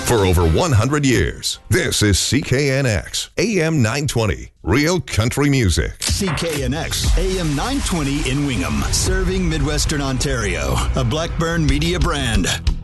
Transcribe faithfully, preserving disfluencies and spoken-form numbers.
For over one hundred years, this is C K N X, A M nine twenty, Real Country Music. C K N X, A M nine twenty in Wingham, serving Midwestern Ontario, a Blackburn Media brand.